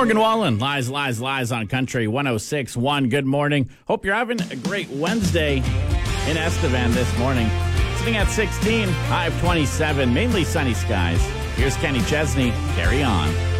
Morgan Wallen, Lies, Lies, Lies on Country 106.1. Good morning. Hope you're having a great Wednesday in Estevan this morning. Sitting at 16, high of 27, mainly sunny skies. Here's Kenny Chesney. Carry on.